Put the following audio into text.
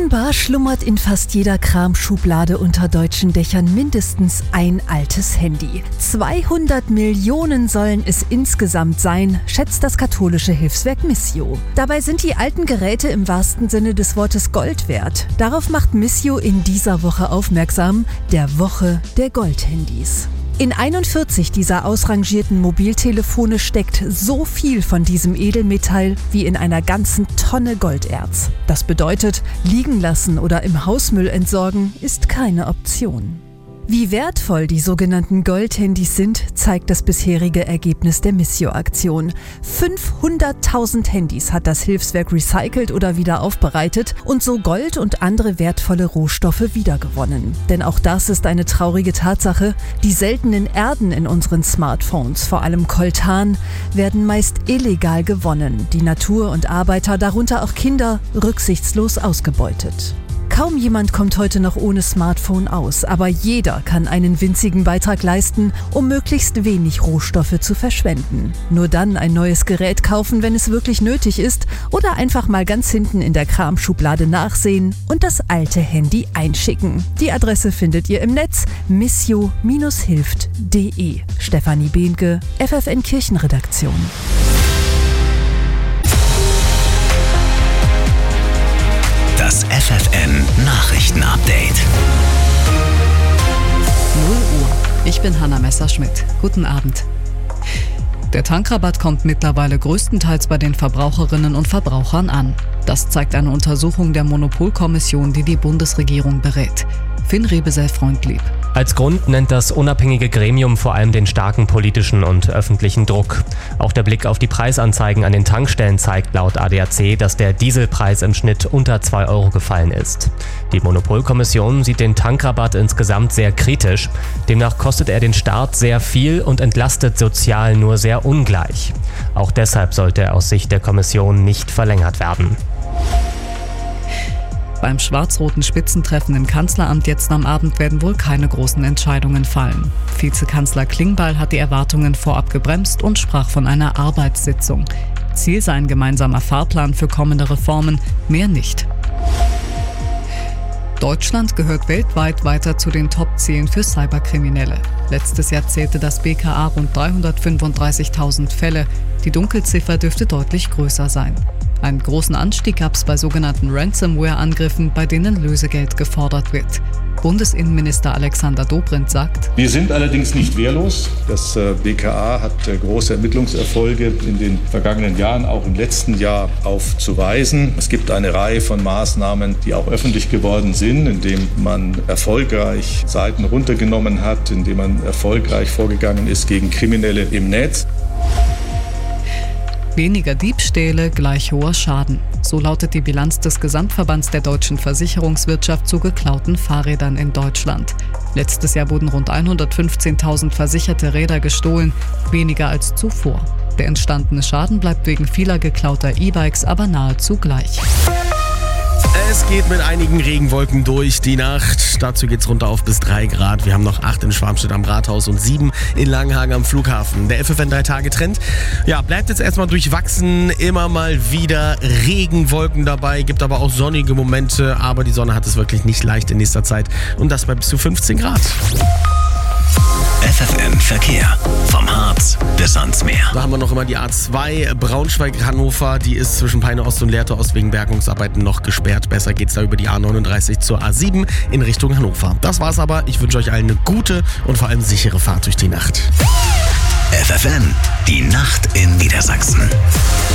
Offenbar schlummert in fast jeder Kramschublade unter deutschen Dächern mindestens ein altes Handy. 200 Millionen sollen es insgesamt sein, schätzt das katholische Hilfswerk Missio. Dabei sind die alten Geräte im wahrsten Sinne des Wortes Gold wert. Darauf macht Missio in dieser Woche aufmerksam, der Woche der Goldhandys. In 41 dieser ausrangierten Mobiltelefone steckt so viel von diesem Edelmetall wie in einer ganzen Tonne Golderz. Das bedeutet, liegen lassen oder im Hausmüll entsorgen ist keine Option. Wie wertvoll die sogenannten Goldhandys sind, zeigt das bisherige Ergebnis der Missio-Aktion. 500.000 Handys hat das Hilfswerk recycelt oder wieder aufbereitet und so Gold und andere wertvolle Rohstoffe wiedergewonnen. Denn auch das ist eine traurige Tatsache. Die seltenen Erden in unseren Smartphones, vor allem Coltan, werden meist illegal gewonnen. Die Natur und Arbeiter, darunter auch Kinder, rücksichtslos ausgebeutet. Kaum jemand kommt heute noch ohne Smartphone aus, aber jeder kann einen winzigen Beitrag leisten, um möglichst wenig Rohstoffe zu verschwenden. Nur dann ein neues Gerät kaufen, wenn es wirklich nötig ist, oder einfach mal ganz hinten in der Kramschublade nachsehen und das alte Handy einschicken. Die Adresse findet ihr im Netz missio-hilft.de. Stefanie Behnke, FFN Kirchenredaktion. Das FFN Nachrichtenupdate. 0 Uhr. Ich bin Hanna Messerschmidt. Guten Abend. Der Tankrabatt kommt mittlerweile größtenteils bei den Verbraucherinnen und Verbrauchern an. Das zeigt eine Untersuchung der Monopolkommission, die die Bundesregierung berät. Finn Rebesel-Freundlieb. Als Grund nennt das unabhängige Gremium vor allem den starken politischen und öffentlichen Druck. Auch der Blick auf die Preisanzeigen an den Tankstellen zeigt laut ADAC, dass der Dieselpreis im Schnitt unter 2 Euro gefallen ist. Die Monopolkommission sieht den Tankrabatt insgesamt sehr kritisch. Demnach kostet er den Staat sehr viel und entlastet sozial nur sehr ungleich. Auch deshalb sollte er aus Sicht der Kommission nicht verlängert werden. Beim schwarz-roten Spitzentreffen im Kanzleramt jetzt am Abend werden wohl keine großen Entscheidungen fallen. Vizekanzler Klingbeil hat die Erwartungen vorab gebremst und sprach von einer Arbeitssitzung. Ziel sei ein gemeinsamer Fahrplan für kommende Reformen, mehr nicht. Deutschland gehört weltweit weiter zu den Top-Zielen für Cyberkriminelle. Letztes Jahr zählte das BKA rund 335.000 Fälle. Die Dunkelziffer dürfte deutlich größer sein. Einen großen Anstieg gab es bei sogenannten Ransomware-Angriffen, bei denen Lösegeld gefordert wird. Bundesinnenminister Alexander Dobrindt sagt: Wir sind allerdings nicht wehrlos. Das BKA hat große Ermittlungserfolge in den vergangenen Jahren, auch im letzten Jahr aufzuweisen. Es gibt eine Reihe von Maßnahmen, die auch öffentlich geworden sind, indem man erfolgreich Seiten runtergenommen hat, indem man erfolgreich vorgegangen ist gegen Kriminelle im Netz. Weniger Diebstähle gleich hoher Schaden. So lautet die Bilanz des Gesamtverbands der deutschen Versicherungswirtschaft zu geklauten Fahrrädern in Deutschland. Letztes Jahr wurden rund 115.000 versicherte Räder gestohlen, weniger als zuvor. Der entstandene Schaden bleibt wegen vieler geklauter E-Bikes aber nahezu gleich. Es geht mit einigen Regenwolken durch die Nacht. Dazu geht's runter auf bis 3 Grad. Wir haben noch 8 in Schwarmstedt am Rathaus und 7 in Langenhagen am Flughafen. Der FFN 3-Tage-Trend, bleibt jetzt erstmal durchwachsen. Immer mal wieder Regenwolken dabei, gibt aber auch sonnige Momente. Aber die Sonne hat es wirklich nicht leicht in nächster Zeit. Und das bei bis zu 15 Grad. FFN Verkehr. Vom Harz bis ans Meer. Da haben wir noch immer die A2 Braunschweig-Hannover. Die ist zwischen Peine Ost und Lehrte Ost wegen Bergungsarbeiten noch gesperrt. Besser geht's da über die A39 zur A7 in Richtung Hannover. Das war's aber. Ich wünsche euch allen eine gute und vor allem sichere Fahrt durch die Nacht. FFN, die Nacht in Niedersachsen.